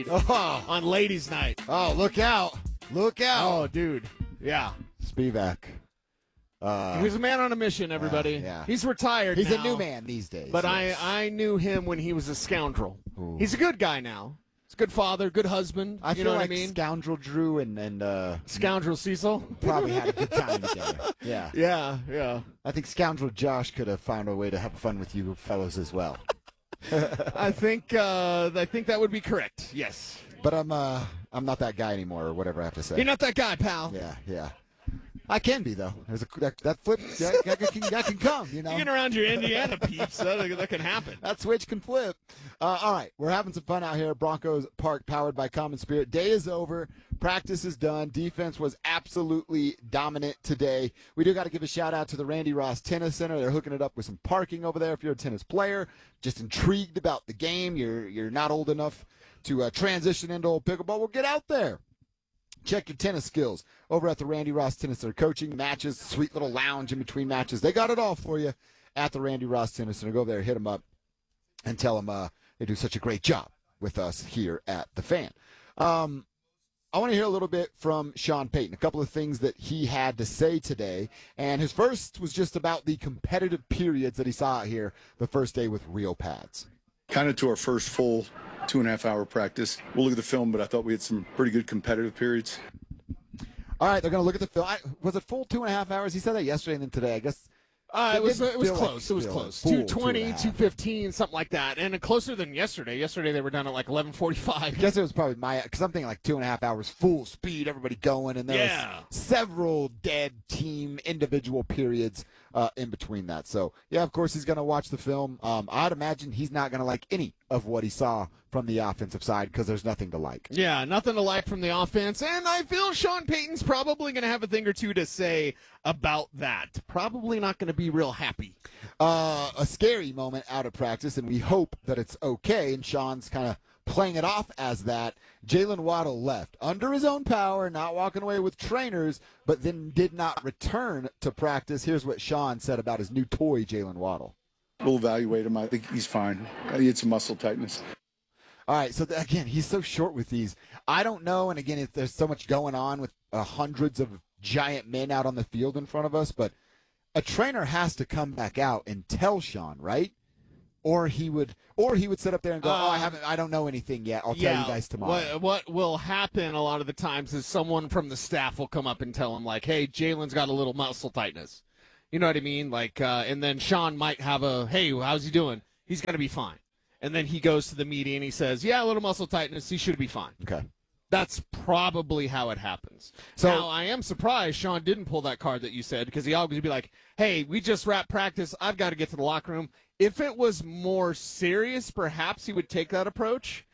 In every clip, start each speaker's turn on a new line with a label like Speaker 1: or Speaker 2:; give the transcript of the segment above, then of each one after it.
Speaker 1: Reed on ladies' night.
Speaker 2: Oh, look out. Look out.
Speaker 1: Oh, dude. Yeah.
Speaker 2: Spivak.
Speaker 1: He was a man on a mission, everybody.
Speaker 2: Yeah.
Speaker 1: He's retired
Speaker 2: He's
Speaker 1: now,
Speaker 2: a new man these days.
Speaker 1: But
Speaker 2: yes.
Speaker 1: I knew him when he was a scoundrel.
Speaker 2: Ooh.
Speaker 1: He's a good guy now. He's a good father, good husband.
Speaker 2: I
Speaker 1: you
Speaker 2: feel
Speaker 1: know
Speaker 2: like
Speaker 1: what I mean?
Speaker 2: Scoundrel Drew and
Speaker 1: Scoundrel Cecil.
Speaker 2: probably had a good time together. Yeah.
Speaker 1: Yeah.
Speaker 2: I think Scoundrel Josh could have found a way to have fun with you fellows as well.
Speaker 1: I think that would be correct. Yes.
Speaker 2: But I'm not that guy anymore, or whatever I have to say.
Speaker 1: You're not that guy, pal.
Speaker 2: Yeah. I can be though. There's that flip that can come. You know.
Speaker 1: Even around your Indiana peeps, that can happen.
Speaker 2: That switch can flip. All right, we're having some fun out here. Broncos Park, powered by Common Spirit. Day is over. Practice is done. Defense was absolutely dominant today. We do got to give a shout out to the Randy Ross Tennis Center. They're hooking it up with some parking over there. If you're a tennis player, just intrigued about the game, you're not old enough to transition into old pickleball. Well, get out there. Check your tennis skills over at the Randy Ross Tennis Center. Coaching, matches, sweet little lounge in between matches. They got it all for you at the Randy Ross Tennis Center. Go over there, hit them up, and tell them they do such a great job with us here at The Fan. I want to hear a little bit from Sean Payton, a couple of things that he had to say today. And his first was just about the competitive periods that he saw out here the first day with real pads.
Speaker 3: Kind of to our first full 2.5 hour practice. We'll look at the film, but I thought we had some pretty good competitive periods.
Speaker 2: All right, they're going to look at the film. Was it full 2.5 hours? He said that yesterday and then today. I guess
Speaker 1: it was close.
Speaker 2: Like
Speaker 1: it was close.
Speaker 2: Full
Speaker 1: 2:20,
Speaker 2: 2.5.
Speaker 1: 2:15, something like that, and closer than yesterday. Yesterday they were done at like 11:45.
Speaker 2: I guess it was probably because I'm thinking like 2.5 hours full speed, everybody going, and there was several dead team individual periods in between that. So yeah, of course he's going to watch the film. I'd imagine he's not going to like any of what he saw from the offensive side because there's nothing to like.
Speaker 1: Yeah, nothing to like from the offense, and I feel Sean Payton's probably going to have a thing or two to say about that. Probably not going to be real happy.
Speaker 2: A scary moment out of practice, and we hope that it's okay, and Sean's kind of playing it off as that. Jalen Waddle left under his own power, not walking away with trainers, but then did not return to practice. Here's what Sean said about his new toy, Jalen Waddle.
Speaker 3: We'll evaluate him. I think he's fine. He had some muscle tightness.
Speaker 2: All right, so again, he's so short with these. I don't know, and again, there's so much going on with hundreds of giant men out on the field in front of us, but a trainer has to come back out and tell Sean, right? Or he would sit up there and go, I don't know anything yet. I'll tell you guys tomorrow.
Speaker 1: What will happen a lot of the times is someone from the staff will come up and tell him, like, hey, Jalen's got a little muscle tightness. You know what I mean? Like, and then Sean might have hey, how's he doing? He's going to be fine. And then he goes to the media and he says, yeah, a little muscle tightness. He should be fine.
Speaker 2: Okay.
Speaker 1: That's probably how it happens. So now, I am surprised Sean didn't pull that card that you said, because he always would be like, hey, we just wrapped practice. I've got to get to the locker room. If it was more serious, perhaps he would take that approach.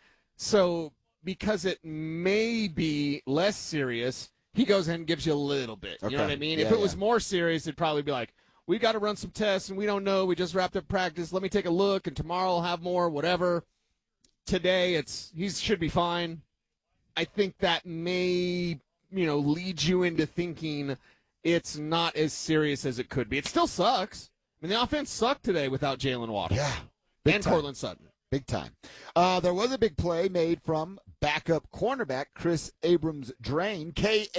Speaker 1: So because it may be less serious, he goes ahead and gives you a little bit. You know what I mean? If it was more serious, it'd probably be like, we got to run some tests, and we don't know. We just wrapped up practice. Let me take a look, and tomorrow I'll have more, whatever. Today, he should be fine. I think that may, lead you into thinking it's not as serious as it could be. It still sucks. I mean, the offense sucked today without Jalen Waddle.
Speaker 2: Yeah.
Speaker 1: And Cortland Sutton.
Speaker 2: Big time. There was a big play made from backup cornerback Chris Abrams-Drain.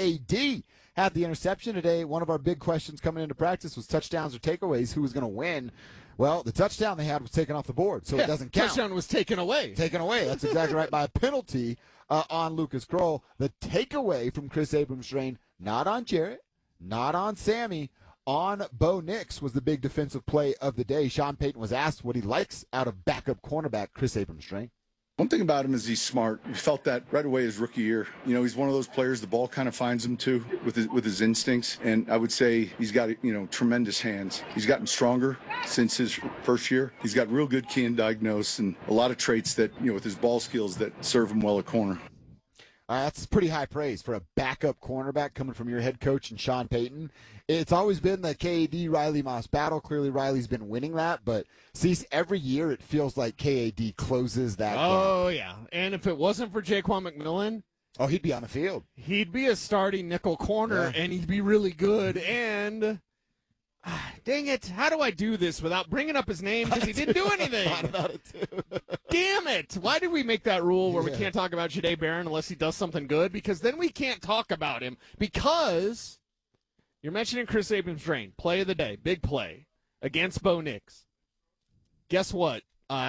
Speaker 2: KAD had the interception today. One of our big questions coming into practice was touchdowns or takeaways. Who was going to win? Well, the touchdown they had was taken off the board, so it doesn't count.
Speaker 1: Touchdown was taken away.
Speaker 2: Taken away. That's exactly right, by a penalty on Lucas Kroll. The takeaway from Chris Abrams-Drain, not on Jarrett, not on Sammy, on Bo Nix, was the big defensive play of the day. Sean Payton was asked what he likes out of backup cornerback Chris Abrams-Drain.
Speaker 3: One thing about him is he's smart. We felt that right away his rookie year. He's one of those players, the ball kind of finds him too with his instincts. And I would say he's got, tremendous hands. He's gotten stronger since his first year. He's got real good key and diagnose and a lot of traits that, with his ball skills that serve him well at corner.
Speaker 2: That's pretty high praise for a backup cornerback coming from your head coach and Sean Payton. It's always been the KAD Riley Moss battle. Clearly, Riley's been winning that, but every year it feels like KAD closes that gap.
Speaker 1: Oh, yeah. And if it wasn't for Jaquan McMillan,
Speaker 2: he'd be on the field.
Speaker 1: He'd be a starting nickel corner, and he'd be really good. And Dang it. How do I do this without bringing up his name because he didn't do anything?
Speaker 2: I thought about it too.
Speaker 1: Damn it. Why did we make that rule where we can't talk about Jahdae Barron unless he does something good? Because then we can't talk about him because you're mentioning Chris Abrams-Draine. Play of the day. Big play against Bo Nix. Guess what?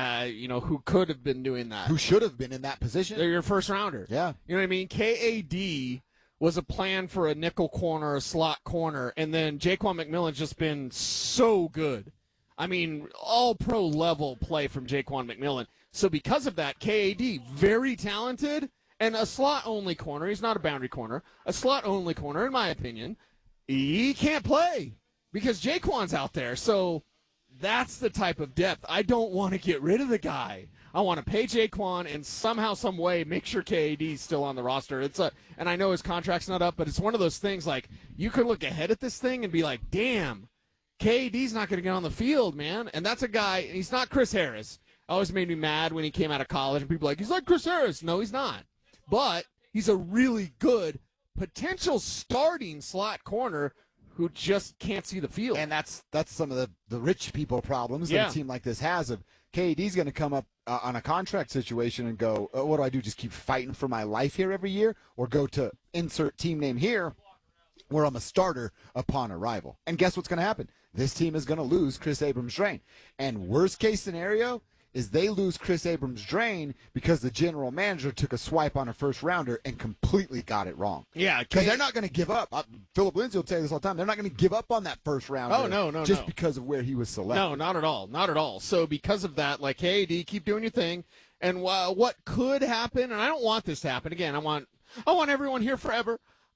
Speaker 1: Who could have been doing that?
Speaker 2: Who should have been in that position?
Speaker 1: They're your first rounder.
Speaker 2: Yeah.
Speaker 1: You know what I mean? KAD was a plan for a nickel corner, a slot corner, and then Jaquan McMillan's just been so good. I mean, all-pro level play from Jaquan McMillan. So because of that, KAD, very talented, and a slot-only corner. He's not a boundary corner. A slot-only corner, in my opinion. He can't play because Jaquan's out there. So that's the type of depth. I don't want to get rid of the guy. I want to pay Jaquan and somehow, some way, make sure KAD's still on the roster. And I know his contract's not up, but it's one of those things like you could look ahead at this thing and be like, damn, KAD's not going to get on the field, man. And that's a guy, and he's not Chris Harris. Always made me mad when he came out of college and people were like, he's like Chris Harris. No, he's not. But he's a really good potential starting slot corner who just can't see the field.
Speaker 2: And that's some of the rich people problems that a team like this has. Of KAD's going to come up on a contract situation and go, what do I do, just keep fighting for my life here every year? Or go to insert team name here where I'm a starter upon arrival. And guess what's going to happen? This team is going to lose Chris Abrams-Draine. And worst case scenario is they lose Chris Abrams-Draine because the general manager took a swipe on a first rounder and completely got it wrong.
Speaker 1: Yeah,
Speaker 2: because they're not going to give up. Philip Lindsay will tell you this all the time. They're not going to give up on that first rounder.
Speaker 1: Oh, no,
Speaker 2: just because of where he was selected.
Speaker 1: No, not at all. Not at all. So because of that, like, hey, D, keep doing your thing. And what could happen, and I don't want this to happen. Again, I want everyone here forever.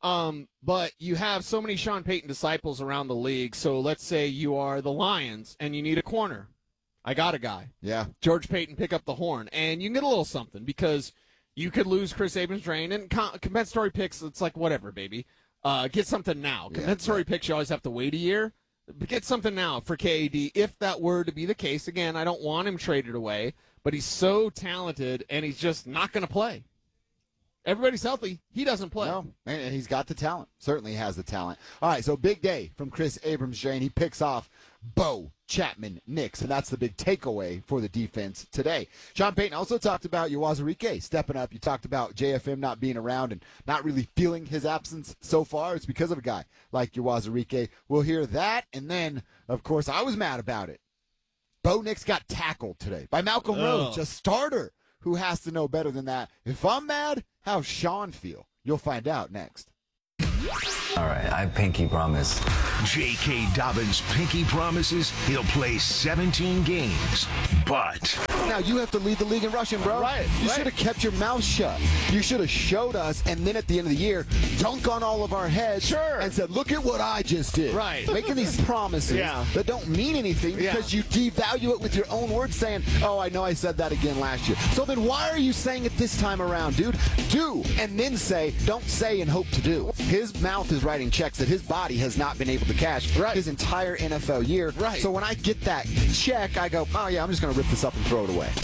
Speaker 1: But you have so many Sean Payton disciples around the league. So let's say you are the Lions and you need a corner. I got a guy.
Speaker 2: Yeah.
Speaker 1: George Payton, pick up the horn. And you can get a little something because you could lose Chris Abrams-Draine. And compensatory picks, it's like whatever, baby. Get something now. Compensatory picks, you always have to wait a year. But get something now for KAD if that were to be the case. Again, I don't want him traded away. But he's so talented, and he's just not going to play. Everybody's healthy. He doesn't play.
Speaker 2: No, and he's got the talent. Certainly has the talent. All right, so big day from Chris Abrams-Draine. He picks off Bo Chapman Nix, and that's the big takeaway for the defense today. Sean Payton also talked about Uwazurike stepping up. You talked about JFM not being around and not really feeling his absence so far. It's because of a guy like Uwazurike. We'll hear that, and then, of course, I was mad about it. Bo Nix got tackled today by Malcolm Rhodes, a starter who has to know better than that. If I'm mad, how's Sean feel? You'll find out next.
Speaker 4: All right, I pinky promise.
Speaker 5: J.K. Dobbins pinky promises he'll play 17 games, but...
Speaker 2: Now you have to lead the league in rushing, bro.
Speaker 1: Right.
Speaker 2: You should have kept your mouth shut. You should have showed us, and then at the end of the year, dunk on all of our heads and said, look at what I just did.
Speaker 1: Right.
Speaker 2: Making these promises that don't mean anything because you devalue it with your own words saying, oh, I know I said that again last year. So then why are you saying it this time around, dude? Do, and then say, don't say and hope to do. His mouth is writing checks that his body has not been able to cash his entire NFL year. Right. So when I get that check, I go, oh, yeah, I'm just going to rip this up and throw it away.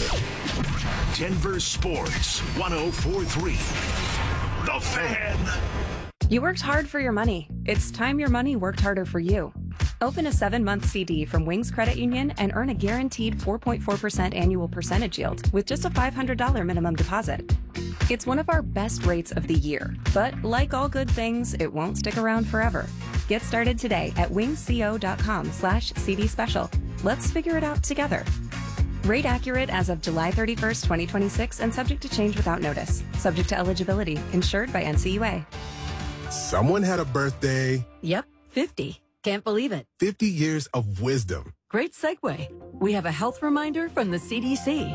Speaker 5: Denver Sports 104.3. The Fan.
Speaker 6: You worked hard for your money. It's time your money worked harder for you. Open a 7-month CD from Wings Credit Union and earn a guaranteed 4.4% annual percentage yield with just a $500 minimum deposit. It's one of our best rates of the year, but like all good things, it won't stick around forever. Get started today at wingsco.com/CD special. Let's figure it out together. Rate accurate as of July 31st, 2026 and subject to change without notice. Subject to eligibility. Insured by NCUA.
Speaker 7: Someone had a birthday.
Speaker 8: Yep, 50. Can't believe it.
Speaker 7: 50 years of wisdom.
Speaker 8: Great segue. We have a health reminder from the CDC.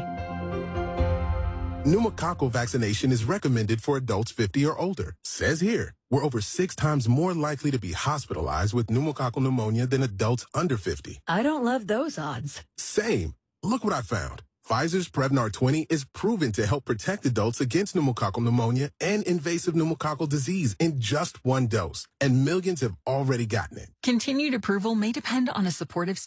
Speaker 7: Pneumococcal vaccination is recommended for adults 50 or older. Says here, we're over 6 times more likely to be hospitalized with pneumococcal pneumonia than adults under 50.
Speaker 8: I don't love those odds.
Speaker 7: Same. Look what I found. Pfizer's Prevnar 20 is proven to help protect adults against pneumococcal pneumonia and invasive pneumococcal disease in just 1 dose. And millions have already gotten it.
Speaker 9: Continued approval may depend on a supportive study.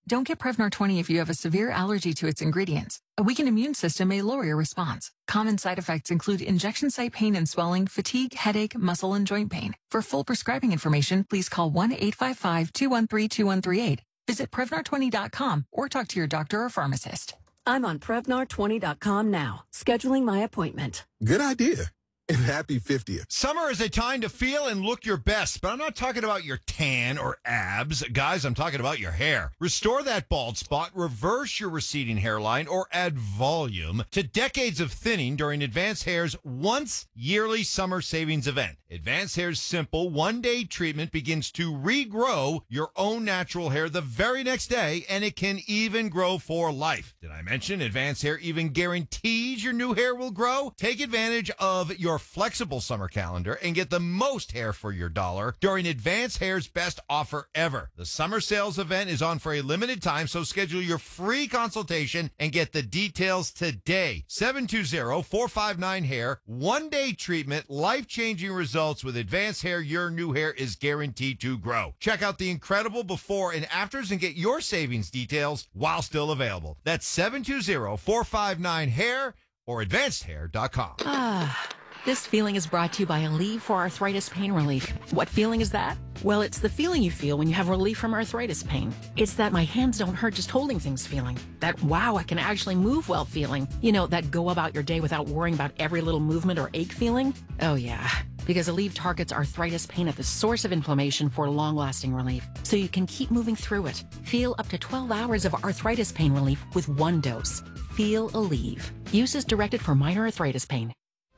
Speaker 8: Don't get Prevnar 20 if you have a severe allergy to its ingredients. A weakened immune system may lower your response. Common side effects include injection site pain and swelling, fatigue, headache, muscle, and joint pain. For full prescribing information, please call 1-855-213-2138. Visit Prevnar20.com or talk to your doctor or pharmacist.
Speaker 6: I'm on Prevnar20.com now, scheduling my appointment.
Speaker 7: Good idea. And happy 50th.
Speaker 9: Summer is a time to feel and look your best, but I'm not talking about your tan or abs. Guys, I'm talking about your hair. Restore that bald spot, reverse your receding hairline, or add volume to decades of thinning during Advanced Hair's once yearly summer savings event. Advanced Hair's simple one-day treatment begins to regrow your own natural hair the very next day, and it can even grow for life. Did I mention Advanced Hair even guarantees your new hair will grow? Take advantage of your flexible summer calendar and get the most hair for your dollar during Advanced Hair's best offer ever. The summer sales event is on for a limited time, so schedule your free consultation and get the details today. 720-459-HAIR. One-day treatment, life-changing results with Advanced Hair. Your new hair is guaranteed to grow. Check out the incredible before and afters and get your savings details while still available. That's 720-459-HAIR or advancedhair.com.
Speaker 10: This feeling is brought to you by Aleve for arthritis pain relief. What feeling is that? Well, it's the feeling you feel when you have relief from arthritis pain. It's that my hands don't hurt just holding things feeling. That wow, I can actually move well feeling. You know, that go about your day without worrying about every little movement or ache feeling. Oh yeah, because Aleve targets arthritis pain at the source of inflammation for long-lasting relief, so you can keep moving through it. Feel up to 12 hours of arthritis pain relief with one dose. Feel Aleve. Use is directed for minor arthritis pain.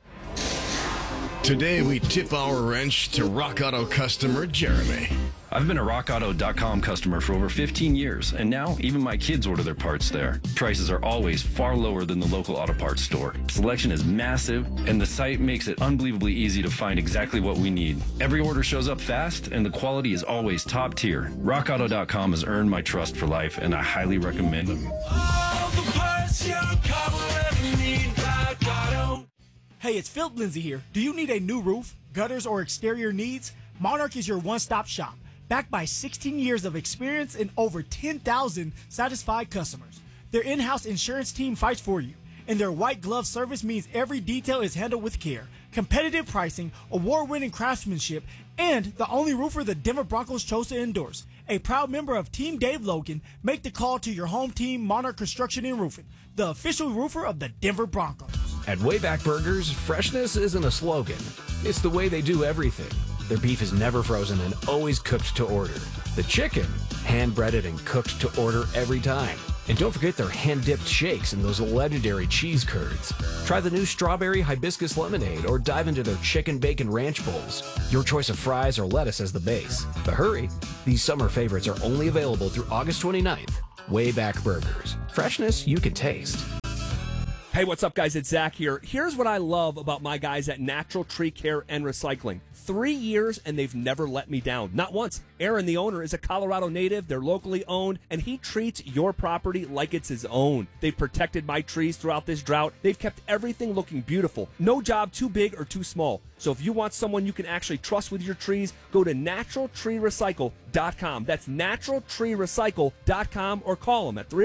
Speaker 5: Today, we tip our wrench to Rock Auto customer Jeremy.
Speaker 11: I've been a RockAuto.com customer for over 15 years, and now even my kids order their parts there. Prices are always far lower than the local auto parts store. Selection is massive, and the site makes it unbelievably easy to find exactly what we need. Every order shows up fast, and the quality is always top tier. RockAuto.com has earned my trust for life, and I highly recommend them.
Speaker 12: All the parts your car will ever need, Rock Auto. Hey, it's Phil Lindsay here. Do you need a new roof, gutters, or exterior needs? Monarch is your one-stop shop, backed by 16 years of experience and over 10,000 satisfied customers. Their in-house insurance team fights for you, and their white glove service means every detail is handled with care. Competitive pricing, award-winning craftsmanship, and the only roofer the Denver Broncos chose to endorse. A proud member of Team Dave Logan, make the call to your home team, Monarch Construction and Roofing, the official roofer of the Denver Broncos.
Speaker 13: At Wayback Burgers, freshness isn't a slogan. It's the way they do everything. Their beef is never frozen and always cooked to order. The chicken, hand-breaded and cooked to order every time. And don't forget their hand-dipped shakes and those legendary cheese curds. Try the new strawberry hibiscus lemonade or dive into their chicken bacon ranch bowls. Your choice of fries or lettuce as the base. But hurry, these summer favorites are only available through August 29th. Wayback Burgers. Freshness you can taste.
Speaker 14: Hey, what's up, guys? It's Zach here. Here's what I love about my guys at Natural Tree Care and Recycling. 3 years, and they've never let me down. Not once. Aaron, the owner, is a Colorado native. They're locally owned, and he treats your property like it's his own. They've protected my trees throughout this drought. They've kept everything looking beautiful. No job too big or too small. So if you want someone you can actually trust with your trees, go to naturaltreerecycle.com. That's naturaltreerecycle.com, or call them at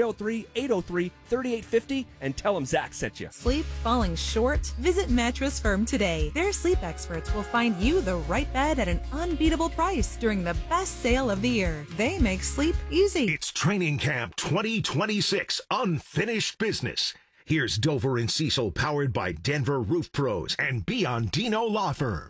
Speaker 14: 303-803-3850 and tell them Zach sent you.
Speaker 15: Sleep falling short? Visit Mattress Firm today. Their sleep experts will find you the right bed at an unbeatable price during the best sale of the year. They make sleep easy.
Speaker 5: It's Training Camp 2026, Unfinished Business. Here's Dover and Cecil, powered by Denver Roof Pros and Biondino Law Firm.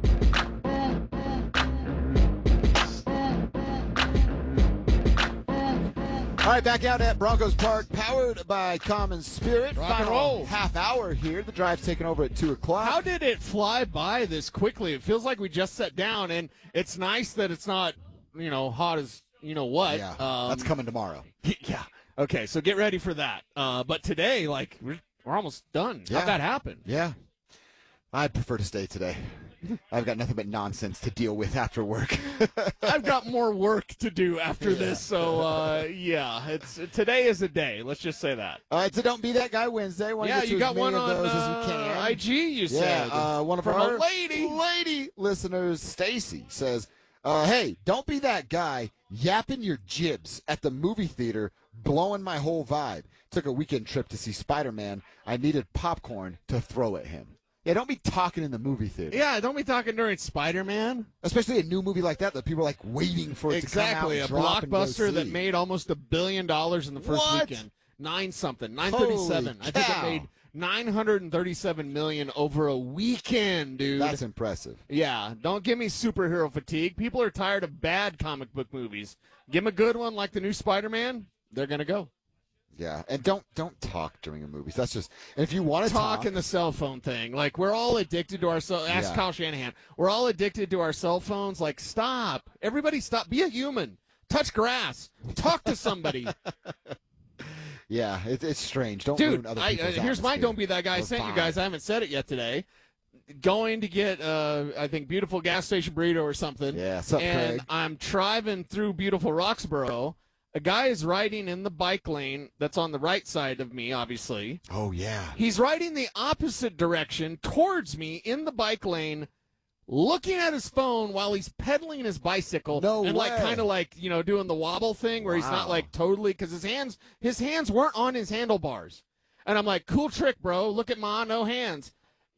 Speaker 2: All right, back out at Broncos Park, powered by Common Spirit.
Speaker 1: Rock and
Speaker 2: Final
Speaker 1: roll.
Speaker 2: half hour here. The drive's taking over at 2 o'clock.
Speaker 1: How did it fly by this quickly? It feels like we just sat down, and it's nice that it's not, hot as what.
Speaker 2: Yeah, that's coming tomorrow.
Speaker 1: Yeah. Okay, so get ready for that. But today, we're almost done.
Speaker 2: Yeah.
Speaker 1: How'd that happen?
Speaker 2: Yeah. I'd prefer to stay today. I've got nothing but nonsense to deal with after work.
Speaker 1: I've got more work to do after this, so today is a day. Let's just say that.
Speaker 2: All right, so don't be that guy Wednesday.
Speaker 1: You got one on
Speaker 2: those as we can.
Speaker 1: IG. You said
Speaker 2: one of
Speaker 1: from
Speaker 2: our
Speaker 1: lady
Speaker 2: listeners, Stacy, says, "Hey, don't be that guy. yapping your jibs at the movie theater, blowing my whole vibe. Took a weekend trip to see Spider-Man. I needed popcorn to throw at him. Yeah, don't be talking in the movie theater.
Speaker 1: Yeah, don't be talking during Spider-Man.
Speaker 2: Especially a new movie like that people are like waiting for it to come out.
Speaker 1: Exactly, a blockbuster that made almost $1 billion in the first weekend. 937. I think it made $937 million over a weekend, dude.
Speaker 2: That's impressive.
Speaker 1: Yeah, don't give me superhero fatigue. People are tired of bad comic book movies. Give them a good one like the new Spider-Man. They're gonna go.
Speaker 2: Yeah, and don't talk during a movie. That's just, and if you want to
Speaker 1: talk in the cell phone thing, like we're all addicted to our cell. Ask Kyle Shanahan. We're all addicted to our cell phones. Like, stop. Everybody, stop. Be a human. Touch grass. Talk to somebody.
Speaker 2: Yeah, it's strange. Don't
Speaker 1: Dude,
Speaker 2: ruin other people's
Speaker 1: here's my
Speaker 2: atmosphere.
Speaker 1: don't be that guy. I sent you guys. I haven't said it yet today. Going to get, I think, beautiful gas station burrito or something.
Speaker 2: Yeah, sup,
Speaker 1: and
Speaker 2: Craig?
Speaker 1: I'm driving through beautiful Roxborough. A guy is riding in the bike lane that's on the right side of me, obviously.
Speaker 2: Oh, yeah.
Speaker 1: He's riding the opposite direction towards me in the bike lane, looking at his phone while he's pedaling his bicycle.
Speaker 2: No
Speaker 1: and
Speaker 2: way.
Speaker 1: like kind of like, doing the wobble thing where he's not like totally, because his hands weren't on his handlebars. And I'm like, cool trick, bro. Look at Ma, no hands.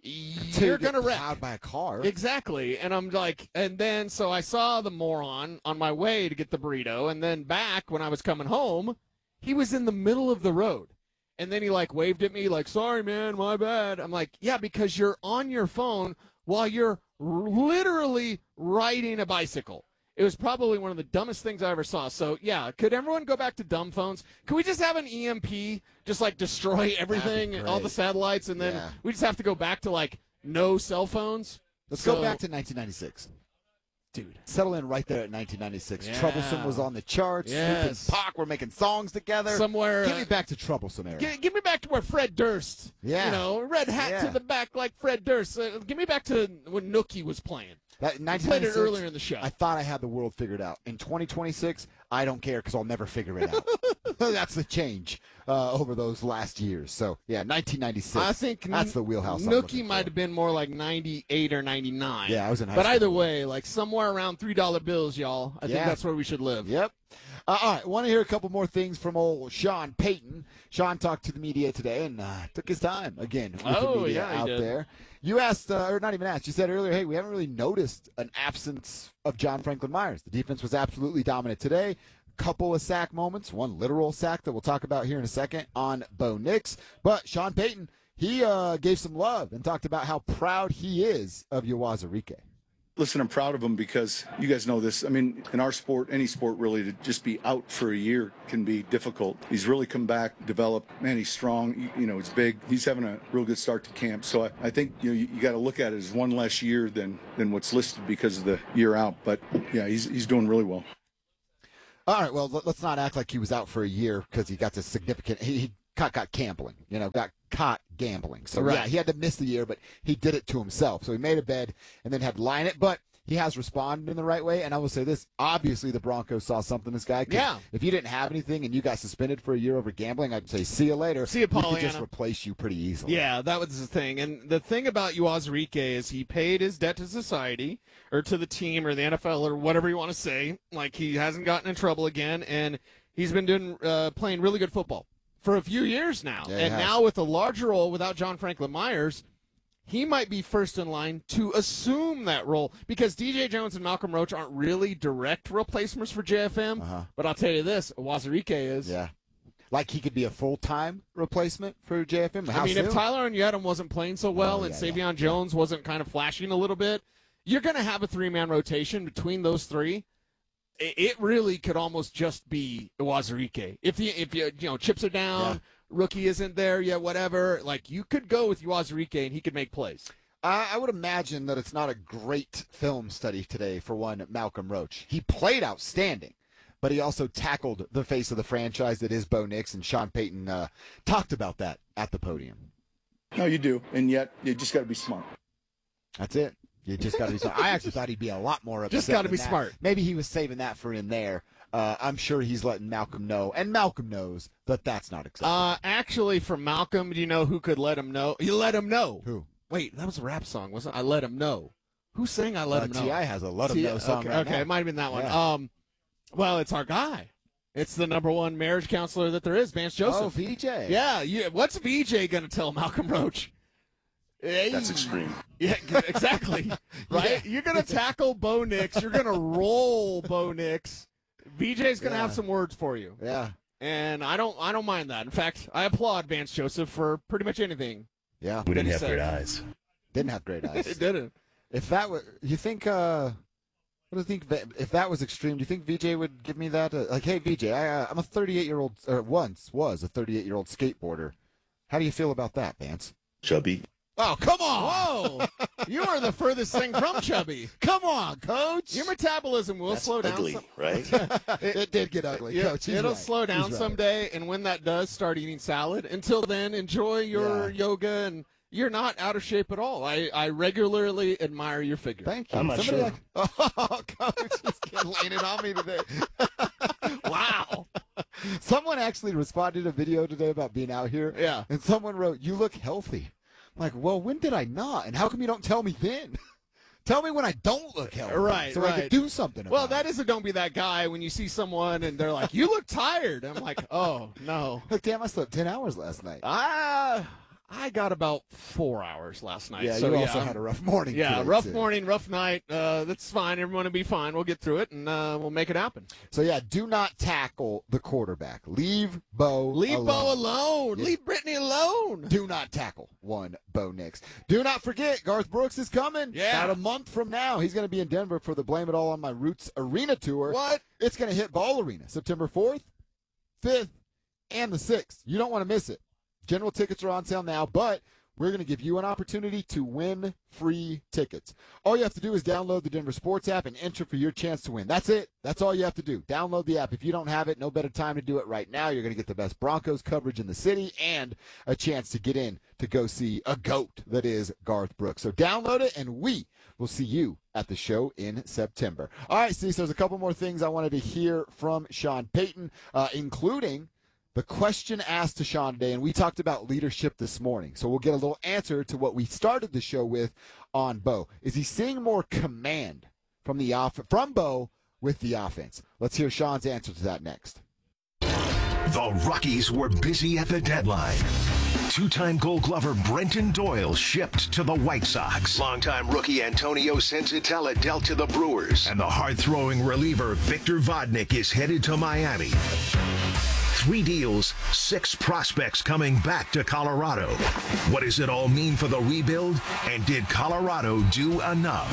Speaker 1: You're going to wreck.
Speaker 2: Plowed by a car.
Speaker 1: Exactly. And I'm like, and then so I saw the moron on my way to get the burrito, and then back when I was coming home, he was in the middle of the road. And then he like waved at me like, sorry, man, my bad. I'm like, yeah, because you're on your phone while you're literally riding a bicycle. It was probably one of the dumbest things I ever saw. So, yeah, could everyone go back to dumb phones? Could we just have an EMP just, like, destroy everything, all the satellites, and then we just have to go back to, like, no cell phones?
Speaker 2: Let's go back to 1996.
Speaker 1: Dude.
Speaker 2: Settle in right there at 1996.
Speaker 1: Yeah.
Speaker 2: Troublesome was on the charts.
Speaker 1: Yes.
Speaker 2: Snoop and Pac were making songs together.
Speaker 1: Somewhere.
Speaker 2: Give me back to Troublesome era.
Speaker 1: Give me back to where Fred Durst.
Speaker 2: Yeah.
Speaker 1: Red hat to the back like Fred Durst. Give me back to when Nookie was playing. I played it earlier in the show.
Speaker 2: I thought I had the world figured out. In 2026, I don't care because I'll never figure it out. That's the change over those last years. So, yeah, 1996.
Speaker 1: I think
Speaker 2: that's the wheelhouse.
Speaker 1: Nookie might have been more like 98 or 99.
Speaker 2: Yeah, I was in high
Speaker 1: But
Speaker 2: school.
Speaker 1: either way, like somewhere around $3 bills, y'all. I think that's where we should live.
Speaker 2: Yep. All right, want to hear a couple more things from old Sean Payton. Sean talked to the media today and took his time again with the media out there. You asked, or not even asked, you said earlier, hey, we haven't really noticed an absence of John Franklin Myers. The defense was absolutely dominant today. Couple of sack moments, one literal sack that we'll talk about here in a second on Bo Nix. But Sean Payton, he gave some love and talked about how proud he is of Uwazurike.
Speaker 3: Listen, I'm proud of him because you guys know this. I mean, in our sport, any sport really, to just be out for a year can be difficult. He's really come back, developed. Man, he's strong. He's big. He's having a real good start to camp. So I think you got to look at it as one less year than what's listed because of the year out. But yeah, he's doing really well.
Speaker 2: All right, well, let's not act like he was out for a year because he got this significant. He got gambling, got caught gambling. So, yeah, he had to miss the year, but he did it to himself. So he made a bed and then had to lie in it. But he has responded in the right way. And I will say this, obviously the Broncos saw something in this guy.
Speaker 1: Yeah.
Speaker 2: If you didn't have anything and you got suspended for a year over gambling, I'd say see you later.
Speaker 1: See you, Pollyanna.
Speaker 2: We could just replace you pretty easily.
Speaker 1: Yeah, that was the thing. And the thing about Uwazurike is he paid his debt to society or to the team or the NFL or whatever you want to say. Like, he hasn't gotten in trouble again, and he's been playing really good football for a few years now.
Speaker 2: Yeah,
Speaker 1: and now with a larger role without John Franklin Myers, he might be first in line to assume that role because DJ Jones and Malcolm Roach aren't really direct replacements for JFM. But I'll tell you this, Uwazurike is.
Speaker 2: Yeah. Like he could be a full-time replacement for JFM?
Speaker 1: I mean, if Tyler Onyedem wasn't playing so well and Savion Jones wasn't kind of flashing a little bit, you're going to have a three-man rotation between those three. It really could almost just be Uwazurike. If you chips are down, rookie isn't there yet, whatever, like you could go with Uwazurike and he could make plays.
Speaker 2: I would imagine that it's not a great film study today for one Malcolm Roach. He played outstanding, but he also tackled the face of the franchise that is Bo Nix, and Sean Payton talked about that at the podium.
Speaker 3: No, you do, and yet you just got to be smart.
Speaker 2: That's it. You just got to be smart. I actually thought he'd be a lot more upset.
Speaker 1: Just got to be
Speaker 2: that.
Speaker 1: smart.
Speaker 2: Maybe he was saving that for in there. I'm sure he's letting Malcolm know, and Malcolm knows that that's not acceptable.
Speaker 1: Actually, for Malcolm, do you know who could let him know? You let him know.
Speaker 2: Who?
Speaker 1: Wait, that was a rap song, wasn't it? I Let Him Know. Who sang I Let Him Know?
Speaker 2: T.I. has a Let Him Know song
Speaker 1: okay,
Speaker 2: right
Speaker 1: okay,
Speaker 2: now.
Speaker 1: it might have been that one.
Speaker 2: Yeah.
Speaker 1: Well, it's our guy. It's the number one marriage counselor that there is, Vance Joseph.
Speaker 2: Oh, VJ.
Speaker 1: Yeah. What's VJ going to tell Malcolm Roach? Hey.
Speaker 16: That's extreme.
Speaker 1: Yeah, exactly. Right? Yeah. You're going to tackle Bo Nix. You're going to roll Bo Nix. VJ's going to have some words for you.
Speaker 2: Yeah.
Speaker 1: And I don't mind that. In fact, I applaud Vance Joseph for pretty much anything.
Speaker 2: Yeah.
Speaker 16: We didn't have great eyes.
Speaker 2: Didn't have great eyes.
Speaker 1: It didn't.
Speaker 2: If that was, you think, what do you think, if that was extreme, do you think VJ would give me that? Like, hey, VJ, I'm a 38-year-old, or once was a 38-year-old skateboarder. How do you feel about that, Vance?
Speaker 16: Chubby.
Speaker 2: Oh, come on.
Speaker 1: Whoa. You are the furthest thing from chubby.
Speaker 2: Come on, Coach.
Speaker 1: Your metabolism will slow down.
Speaker 16: Ugly, right?
Speaker 2: It did get ugly, Coach.
Speaker 1: It'll
Speaker 2: right.
Speaker 1: slow down someday, and when that does, start eating salad. Until then, enjoy your yoga, and you're not out of shape at all. I regularly admire your figure.
Speaker 2: Thank you.
Speaker 16: I'm not sure.
Speaker 2: Oh, Coach, just laying it on me today.
Speaker 1: Wow.
Speaker 2: Someone actually responded to a video today about being out here.
Speaker 1: Yeah.
Speaker 2: And someone wrote, "You look healthy." I'm like, well, when did I not? And how come you don't tell me then? Tell me when I don't look healthy.
Speaker 1: Right,
Speaker 2: so I can do something about
Speaker 1: that is a don't be that guy when you see someone and they're like, you look tired. I'm like, oh, no.
Speaker 2: Look, damn, I slept 10 hours last night.
Speaker 1: I got about 4 hours last night.
Speaker 2: Yeah,
Speaker 1: so
Speaker 2: you also had a rough morning.
Speaker 1: Yeah,
Speaker 2: today,
Speaker 1: rough
Speaker 2: too.
Speaker 1: morning, rough night. That's fine. Everyone will be fine. We'll get through it, and we'll make it happen.
Speaker 2: So, yeah, do not tackle the quarterback. Leave Bo alone.
Speaker 1: Bo alone.
Speaker 2: Yeah.
Speaker 1: Leave Brittany alone.
Speaker 2: Do not tackle one Bo Nix. Do not forget, Garth Brooks is coming.
Speaker 1: Yeah.
Speaker 2: About a month from now, he's going to be in Denver for the Blame It All on My Roots Arena Tour.
Speaker 1: What?
Speaker 2: It's going to hit Ball Arena September 4th, 5th, and the 6th. You don't want to miss it. General tickets are on sale now, but we're going to give you an opportunity to win free tickets. All you have to do is download the Denver Sports app and enter for your chance to win. That's it. That's all you have to do. Download the app. If you don't have it, no better time to do it right now. You're going to get the best Broncos coverage in the city and a chance to get in to go see a GOAT that is Garth Brooks. So download it, and we will see you at the show in September. All right, Steve, so there's a couple more things I wanted to hear from Sean Payton, including the question asked to Sean today, and we talked about leadership this morning. So we'll get a little answer to what we started the show with on Bo. Is he seeing more command from Bo with the offense? Let's hear Sean's answer to that next.
Speaker 5: The Rockies were busy at the deadline. Two-time Gold Glover Brenton Doyle shipped to the White Sox. Longtime rookie Antonio Senzatella dealt to the Brewers. And the hard-throwing reliever Victor Vodnik is headed to Miami. 3 deals, 6 prospects coming back to Colorado. What does it all mean for the rebuild? And did Colorado do enough?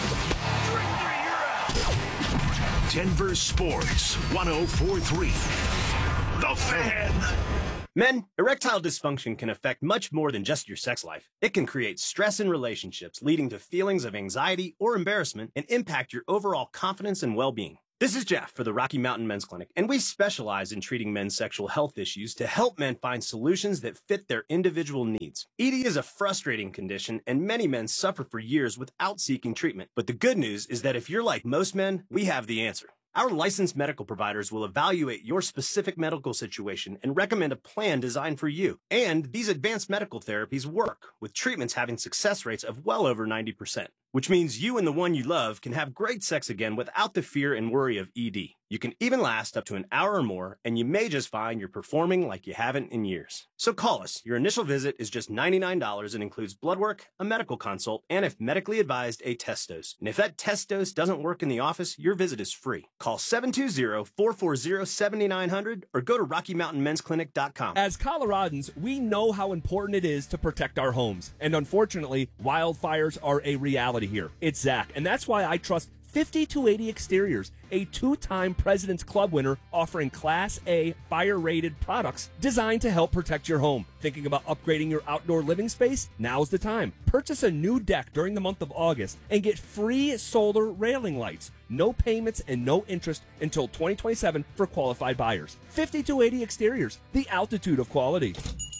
Speaker 5: Denver Sports 104.3. The Fan.
Speaker 17: Men, erectile dysfunction can affect much more than just your sex life. It can create stress in relationships, leading to feelings of anxiety or embarrassment, and impact your overall confidence and well-being. This is Jeff for the Rocky Mountain Men's Clinic, and we specialize in treating men's sexual health issues to help men find solutions that fit their individual needs. ED is a frustrating condition, and many men suffer for years without seeking treatment. But the good news is that if you're like most men, we have the answer. Our licensed medical providers will evaluate your specific medical situation and recommend a plan designed for you. And these advanced medical therapies work, with treatments having success rates of well over 90%, which means you and the one you love can have great sex again without the fear and worry of ED. You can even last up to an hour or more, and you may just find you're performing like you haven't in years. So call us. Your initial visit is just $99 and includes blood work, a medical consult, and if medically advised, a test dose. And if that test dose doesn't work in the office, your visit is free. Call 720-440-7900 or go to RockyMountainMen'sClinic.com.
Speaker 14: As Coloradans, we know how important it is to protect our homes. And unfortunately, wildfires are a reality here. It's Zach, and that's why I trust 50-80 Exteriors, a 2-time President's Club winner offering Class A fire-rated products designed to help protect your home. Thinking about upgrading your outdoor living space? Now's the time. Purchase a new deck during the month of August and get free solar railing lights. No payments and no interest until 2027 for qualified buyers. 50-80 Exteriors, the altitude of quality.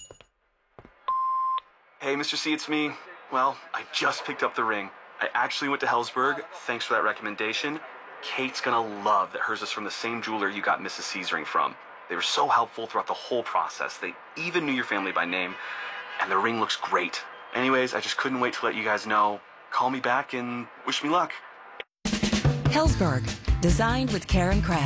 Speaker 18: Hey, Mr. C, it's me. Well, I just picked up the ring. I actually went to Helzberg. Thanks for that recommendation. Kate's gonna love that hers is from the same jeweler you got Mrs. C's ring from. They were so helpful throughout the whole process. They even knew your family by name, and the ring looks great. Anyways, I just couldn't wait to let you guys know. Call me back and wish me luck.
Speaker 19: Helzberg, designed with care and craft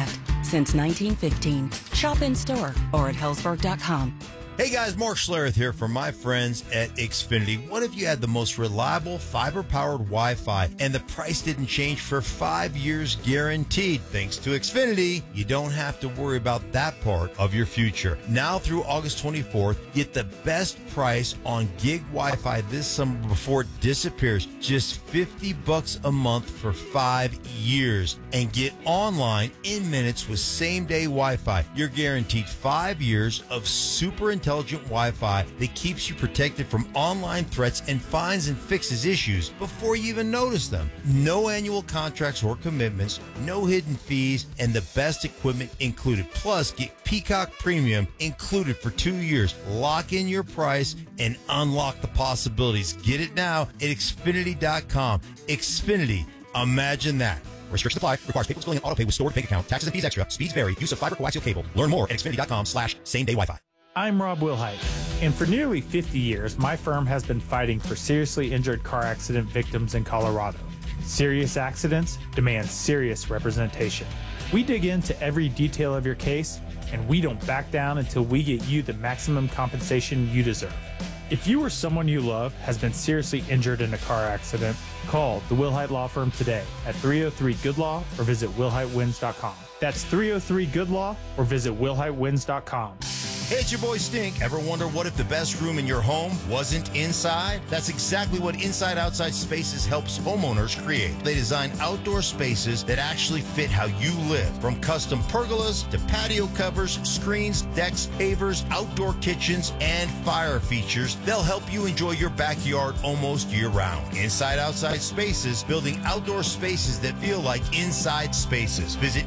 Speaker 16: since 1915. Shop in store or at Hellsberg.com.
Speaker 9: Hey guys, Mark Schlereth here from my friends at Xfinity. What if you had the most reliable fiber-powered Wi-Fi and the price didn't change for 5 years guaranteed? Thanks to Xfinity, you don't have to worry about that part of your future. Now through August 24th, get the best price on gig Wi-Fi this summer before it disappears. Just $50 a month for 5 years. And get online in minutes with same-day Wi-Fi. You're guaranteed 5 years of super intelligent Wi-Fi that keeps you protected from online threats and finds and fixes issues before you even notice them. No annual contracts or commitments, no hidden fees, and the best equipment included. Plus, get Peacock Premium included for 2 years. Lock in your price and unlock the possibilities. Get it now at Xfinity.com. Xfinity. Imagine that. Restrictions apply. Requires paperless billing and auto pay with stored bank account. Taxes and fees extra. Speeds vary. Use of fiber coaxial cable. Learn more at Xfinity.com/same-day Wi-Fi.
Speaker 19: I'm Rob Wilhite, and for nearly 50 years, my firm has been fighting for seriously injured car accident victims in Colorado. Serious accidents demand serious representation. We dig into every detail of your case, and we don't back down until we get you the maximum compensation you deserve. If you or someone you love has been seriously injured in a car accident, call the Wilhite Law Firm today at 303-GOOD-LAW or visit WilhiteWins.com. That's 303-GOOD-LAW or visit WilhiteWins.com.
Speaker 9: Hey, it's your boy Stink. Ever wonder what if the best room in your home wasn't inside? That's exactly what Inside Outside Spaces helps homeowners create. They design outdoor spaces that actually fit how you live. From custom pergolas to patio covers, screens, decks, pavers, outdoor kitchens, and fire features, they'll help you enjoy your backyard almost year-round. Inside Outside Spaces, building outdoor spaces that feel like inside spaces. Visit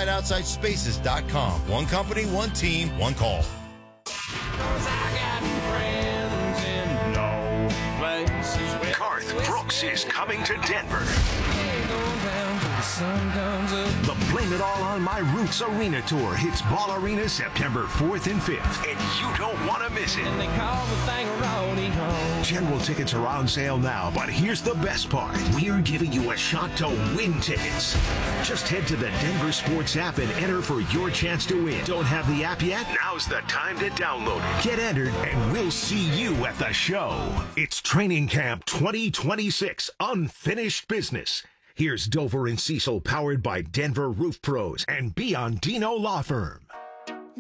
Speaker 9: InsideOutsideSpaces.com. One company, one team, one call.
Speaker 5: Garth Brooks is coming to Denver. The Blame It All on My Roots Arena Tour hits Ball Arena September 4th and 5th, and you don't want to miss it. General tickets are on sale now, but here's the best part. We're giving you a shot to win tickets. Just head to the Denver Sports app and enter for your chance to win. Don't have the app yet? Now's the time to download it. Get entered, and we'll see you at the show. It's Training Camp 2026, Unfinished Business. Here's Dover and Cecil, powered by Denver Roof Pros and Biondino Law Firm.